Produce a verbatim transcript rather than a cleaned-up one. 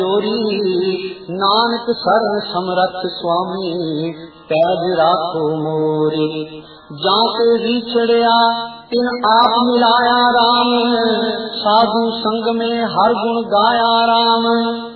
नानक शरण समरथ स्वामी पैज राखो मोरे। जाके ही चढ़िया तिन आप मिलाया राम, साधु संग में हर गुण गाया राम।